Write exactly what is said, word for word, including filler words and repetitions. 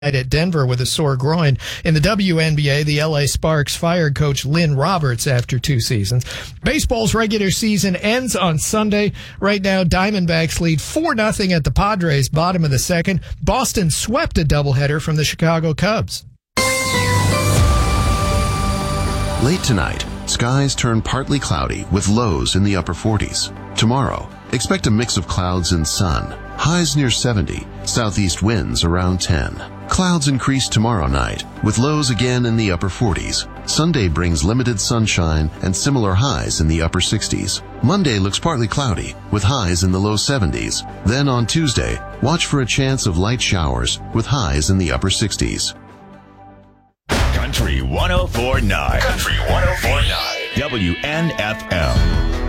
at Denver with a sore groin. In the W N B A, the L A Sparks fired coach Lynn Roberts after two seasons. Baseball's regular season ends on Sunday. Right now, Diamondbacks lead four nothing at the Padres, bottom of the second. Boston swept a doubleheader from the Chicago Cubs. Late tonight, skies turn partly cloudy with lows in the upper forties. Tomorrow, expect a mix of clouds and sun. Highs near seventy, southeast winds around ten. Clouds increase tomorrow night, with lows again in the upper forties. Sunday brings limited sunshine and similar highs in the upper sixties. Monday looks partly cloudy, with highs in the low seventies. Then on Tuesday, watch for a chance of light showers, with highs in the upper sixties. Country one oh four point nine. Country one oh four point nine. W N F L.